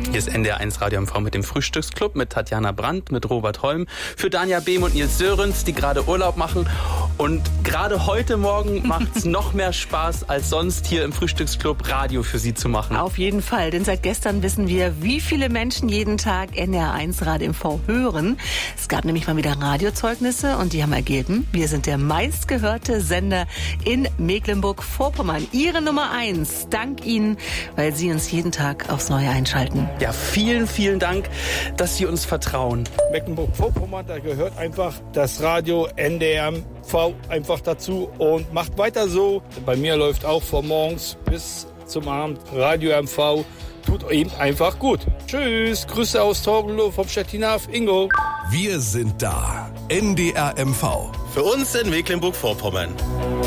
Hier ist NDR1 Radio MV mit dem Frühstücksclub, mit Tatjana Brandt, mit Robert Holm, für Danja Behm und Nils Sörens, die gerade Urlaub machen. Und gerade heute Morgen macht es noch mehr Spaß als sonst, hier im Frühstücksclub Radio für Sie zu machen. Auf jeden Fall, denn seit gestern wissen wir, wie viele Menschen jeden Tag NDR1 Radio MV hören. Es gab nämlich mal wieder Radiozeugnisse und die haben ergeben, wir sind der meistgehörte Sender in Mecklenburg-Vorpommern. Ihre Nummer 1. Dank Ihnen, weil Sie uns jeden Tag aufs Neue einschalten. Ja, vielen, vielen Dank, dass Sie uns vertrauen. Mecklenburg-Vorpommern, da gehört einfach das Radio NDR MV einfach dazu und macht weiter so. Bei mir läuft auch von morgens bis zum Abend Radio MV. Tut eben einfach gut. Tschüss, Grüße aus Torgelow vom Stettiner auf Ingo. Wir sind da. NDR MV. Für uns in Mecklenburg-Vorpommern.